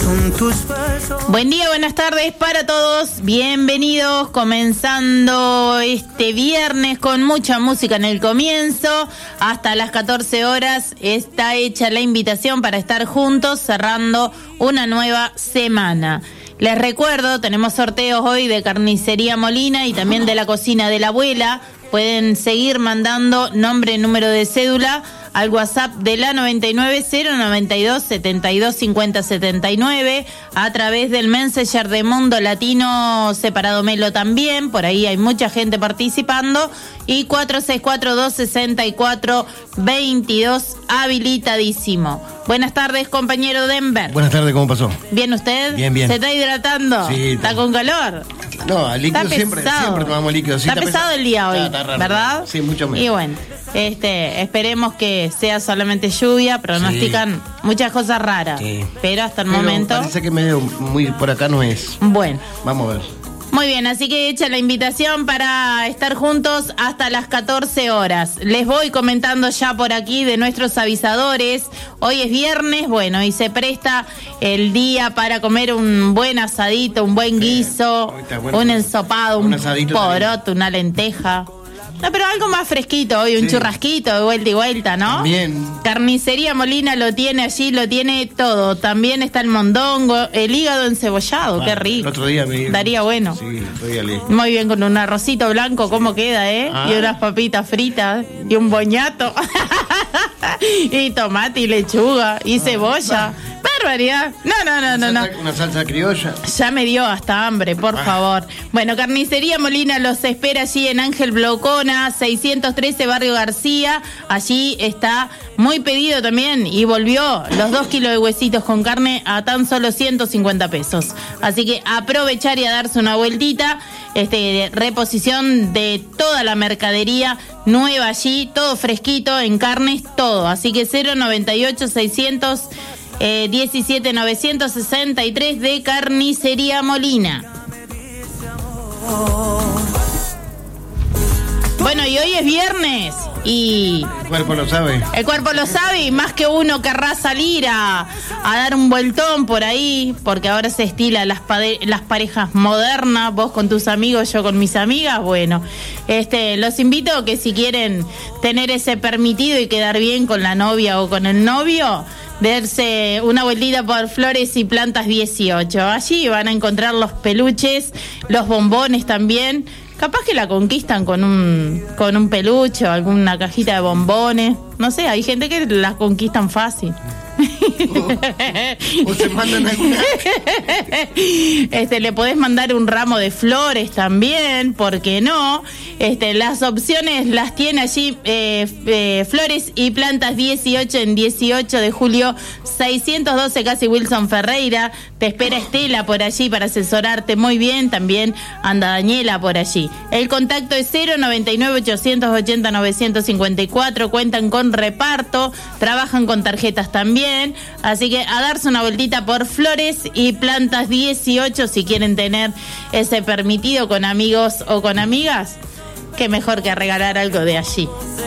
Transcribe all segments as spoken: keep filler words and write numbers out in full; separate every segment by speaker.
Speaker 1: Buen día, buenas tardes para todos. Bienvenidos, comenzando este viernes con mucha música en el comienzo. Hasta las catorce horas está hecha la invitación para estar juntos cerrando una nueva semana. Les recuerdo, tenemos sorteos hoy de Carnicería Molina y también de la Cocina de la Abuela. Pueden seguir mandando nombre, número de cédula al WhatsApp de la noventa y nueve cero noventa y dos setenta y dos cincuenta setenta y nueve, a través del Messenger de Mundo Latino Separado Melo también, por ahí hay mucha gente participando, y cuatro seis cuatro dos seis cuatro dos dos habilitadísimo. Buenas tardes, compañero Denver.
Speaker 2: Buenas tardes, ¿cómo pasó?
Speaker 1: ¿Bien usted?
Speaker 2: Bien, bien.
Speaker 1: ¿Se está hidratando?
Speaker 2: Sí.
Speaker 1: ¿Está con calor?
Speaker 2: No, líquido siempre, siempre tomamos líquido. Sí,
Speaker 1: está, está pesado el día hoy,
Speaker 2: está, está raro,
Speaker 1: ¿verdad?
Speaker 2: Sí, mucho menos.
Speaker 1: Y bueno, este, esperemos que sea solamente lluvia, pronostican sí. muchas cosas raras, sí. pero hasta el pero momento...
Speaker 2: parece que medio muy por acá no es.
Speaker 1: Bueno.
Speaker 2: Vamos a ver.
Speaker 1: Muy bien, así que hecha la invitación para estar juntos hasta las catorce horas. Les voy comentando ya por aquí de nuestros avisadores. Hoy es viernes, bueno, y se presta el día para comer un buen asadito, un buen guiso, sí, bueno, un ensopado, un, un poroto, una lenteja. No, pero algo más fresquito hoy, un sí. churrasquito de vuelta y vuelta, ¿no?
Speaker 2: También.
Speaker 1: Carnicería Molina lo tiene allí, lo tiene todo. También está el mondongo, el hígado encebollado, ah, qué rico.
Speaker 2: El otro día me...
Speaker 1: Daría bueno.
Speaker 2: Sí, el otro día le...
Speaker 1: Muy bien, con un arrocito blanco, ¿cómo queda, eh? Ah. Y unas papitas fritas, y un boñato. Y tomate y lechuga, y ah. cebolla. Barbaridad. No, no, no, no, no.
Speaker 2: Una salsa criolla.
Speaker 1: Ya me dio hasta hambre, por ah. favor. Bueno, Carnicería Molina los espera allí en Ángel Blocona, seiscientos trece, Barrio García. Allí está muy pedido también y volvió los dos kilos de huesitos con carne a tan solo ciento cincuenta pesos. Así que aprovechar y a darse una vueltita. Este, reposición de toda la mercadería nueva allí, todo fresquito, en carnes, todo. Así que cero noventa y ocho seiscientos Eh, diecisiete novecientos sesenta y tres de Carnicería Molina. Bueno, y hoy es viernes y...
Speaker 2: El cuerpo lo sabe.
Speaker 1: El cuerpo lo sabe y más que uno querrá salir a, a dar un vueltón por ahí, porque ahora se estila las, pade- las parejas modernas, vos con tus amigos, yo con mis amigas. Bueno, este, los invito a que si quieren tener ese permitido y quedar bien con la novia o con el novio, darse una vueltita por Flores y Plantas dieciocho. Allí van a encontrar los peluches, los bombones también. Capaz que la conquistan con un con un peluche o alguna cajita de bombones. No sé, hay gente que las conquistan fácil.
Speaker 2: O, o se mandan alguna.
Speaker 1: Este, le podés mandar un ramo de flores también, ¿por qué no? Este, las opciones las tiene allí eh, eh, Flores y Plantas dieciocho en dieciocho de julio seiscientos doce, casi Wilson Ferreira. Te espera Estela por allí para asesorarte muy bien. También anda Daniela por allí. El contacto es cero noventa y nueve ochocientos ochenta novecientos cincuenta y cuatro. Cuentan con reparto, trabajan con tarjetas también. Así que a darse una vueltita por Flores y Plantas dieciocho si quieren tener ese permitido con amigos o con amigas. Qué mejor que regalar algo de allí.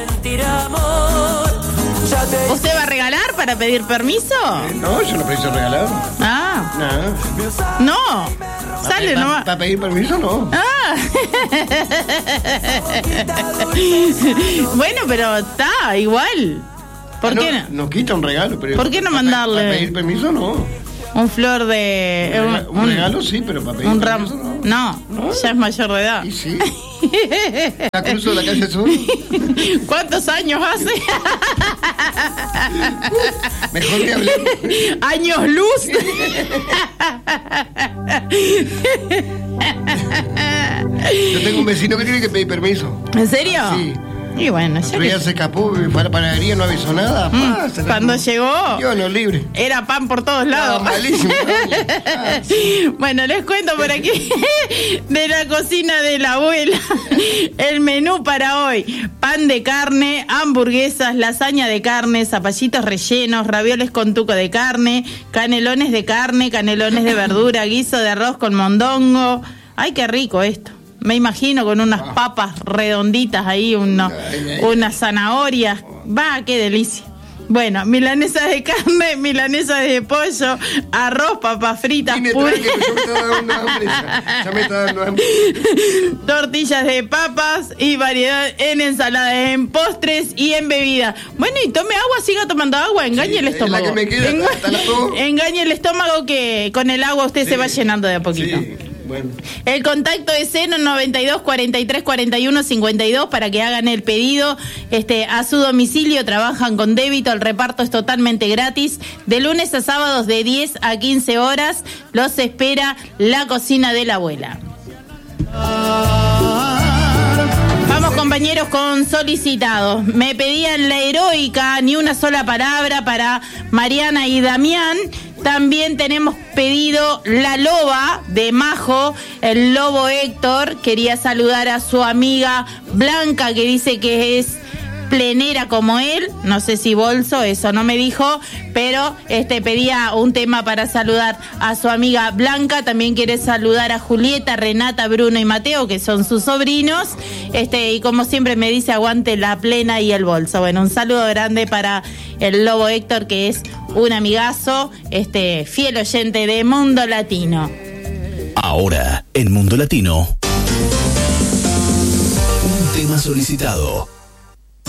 Speaker 1: ¿Usted va a regalar para pedir permiso?
Speaker 2: Eh, no, yo no preciso regalar.
Speaker 1: Ah.
Speaker 2: No.
Speaker 1: No. Sale
Speaker 2: ¿Para,
Speaker 1: nomás.
Speaker 2: ¿Para pedir permiso no?
Speaker 1: Ah. Bueno, pero está igual. ¿Por
Speaker 2: ah,
Speaker 1: qué
Speaker 2: no?
Speaker 1: no?
Speaker 2: Nos quita un regalo, pero...
Speaker 1: ¿Por qué no
Speaker 2: para,
Speaker 1: mandarle?
Speaker 2: Para pedir permiso no.
Speaker 1: Un flor de...
Speaker 2: Un, regalo, un, un regalo sí, pero para pedir
Speaker 1: un
Speaker 2: permiso
Speaker 1: ram...
Speaker 2: no.
Speaker 1: no. No, ya es mayor de edad.
Speaker 2: Y sí. ¿La cruzo de la calle Sur?
Speaker 1: ¿Cuántos años hace?
Speaker 2: Mejor que hablemos.
Speaker 1: Años luz.
Speaker 2: Yo tengo un vecino que tiene que pedir permiso.
Speaker 1: ¿En serio?
Speaker 2: Sí.
Speaker 1: Y bueno, ya
Speaker 2: que... se escapó, fue a la panadería, no avisó nada.
Speaker 1: Mm,
Speaker 2: pa, se
Speaker 1: cuando
Speaker 2: la...
Speaker 1: llegó,
Speaker 2: yo no libre.
Speaker 1: Era pan por todos lados.
Speaker 2: No, malísimo. Ah, sí.
Speaker 1: Bueno, les cuento por aquí de la cocina de la abuela. El menú para hoy: pan de carne, hamburguesas, lasaña de carne, zapallitos rellenos, ravioles con tuco de carne, canelones de carne, canelones de verdura, guiso de arroz con mondongo. Ay, qué rico esto. Me imagino con unas ah. papas redonditas ahí, uno, ay, ay, unas zanahorias. Va, qué delicia. Bueno, milanesas de carne, milanesas de pollo, arroz, papas fritas, puré. Ya me está dando hambre. Tortillas de papas y variedad en ensaladas, en postres y en bebida. Bueno, y tome agua, siga tomando agua, engañe sí, el estómago.
Speaker 2: La que me queda,
Speaker 1: Enga-
Speaker 2: hasta la todo.
Speaker 1: Engañe el estómago que con el agua usted sí. se va llenando de a poquito.
Speaker 2: Sí. Bueno.
Speaker 1: El contacto es cero noventa y dos, cuarenta y tres, cuarenta y uno, cincuenta y dos para que hagan el pedido este, a su domicilio. Trabajan con débito, el reparto es totalmente gratis. De lunes a sábados de diez a quince horas los espera la cocina de la abuela. Vamos, compañeros, con solicitados. Me pedían la heroica, ni una sola palabra para Mariana y Damián. También tenemos pedido La Loba de Majo, el lobo Héctor. Quería saludar a su amiga Blanca, que dice que es plenera como él, no sé si bolso, eso no me dijo, pero este pedía un tema para saludar a su amiga Blanca. También quiere saludar a Julieta, Renata, Bruno y Mateo, que son sus sobrinos, este y como siempre me dice, aguante la plena y el bolso. Bueno, un saludo grande para el lobo Héctor, que es un amigazo, este fiel oyente de Mundo Latino.
Speaker 3: Ahora, en Mundo Latino, un tema solicitado.